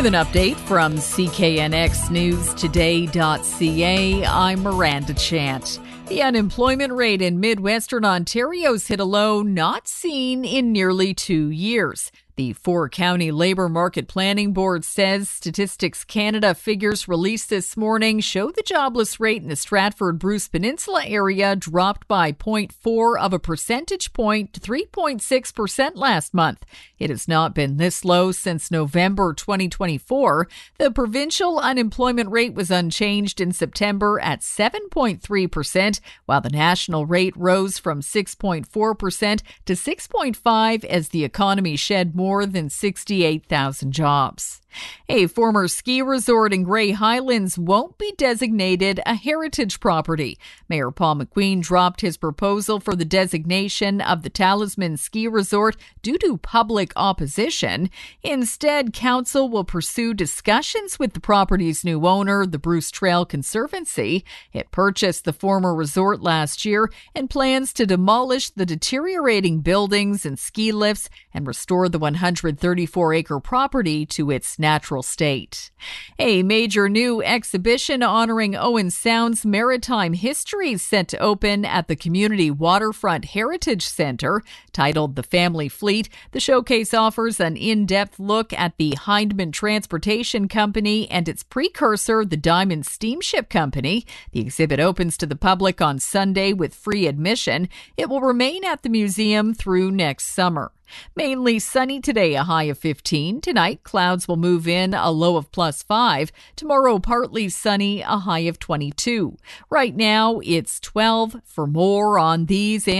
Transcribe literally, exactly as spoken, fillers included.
With an update from C K N X News Today dot C A, I'm Miranda Chant. The unemployment rate in Midwestern Ontario's hit a low not seen in nearly two years. The four-county Labour Market Planning Board says Statistics Canada figures released this morning show the jobless rate in the Stratford-Bruce Peninsula area dropped by zero point four of a percentage point to three point six percent last month. It has not been this low since November twenty twenty-four. The provincial unemployment rate was unchanged in September at seven point three percent, while the national rate rose from six point four percent to six point five percent as the economy shed more more than sixty-eight thousand jobs. A former ski resort in Grey Highlands won't be designated a heritage property. Mayor Paul McQueen dropped his proposal for the designation of the Talisman Ski Resort due to public opposition. Instead, council will pursue discussions with the property's new owner, the Bruce Trail Conservancy. It purchased the former resort last year and plans to demolish the deteriorating buildings and ski lifts and restore the one hundred thirty-four acre property to its natural state. A major new exhibition honoring Owen Sound's maritime history is set to open at the Community Waterfront Heritage Centre. Titled The Family Fleet, the showcase offers an in-depth look at the Hindman Transportation Company and its precursor, the Diamond Steamship Company. The exhibit opens to the public on Sunday with free admission. It will remain at the museum through next summer. Mainly sunny today, a high of fifteen. Tonight, clouds will move in, a low of plus five. Tomorrow, partly sunny, a high of twenty-two. Right now, it's twelve. For more on these and